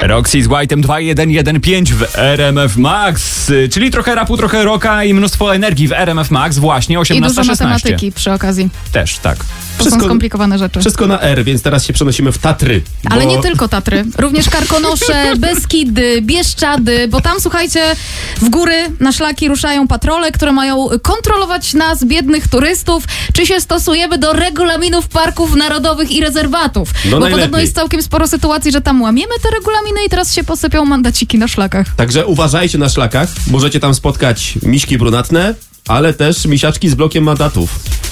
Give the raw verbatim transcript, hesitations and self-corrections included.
Roxy z White'em dwa jeden jeden pięć w R M F Max, czyli trochę rapu, trochę rocka i mnóstwo energii w R M F Max właśnie osiemnasta I dużo szesnaście. matematyki przy okazji. Też, tak. To Wszystko- są skomplikowane rzeczy. Wszystko na R, więc teraz się przenosimy w Tatry. Ale bo- nie tylko Tatry, również Karkonosze, Beskidy, Bieszczady, bo tam, słuchajcie, w góry na szlaki ruszają patrole, które mają kontrolować nas, biednych turystów, czy się stosujemy do regulaminów parków narodowych i rezerwatów. No bo najlepiej. podobno jest całkiem sporo sytuacji, że tam łamiemy te regulaminy i teraz się posypią mandaciki na szlakach. Także uważajcie na szlakach. Możecie tam spotkać miśki brunatne, ale też misiaczki z blokiem mandatów.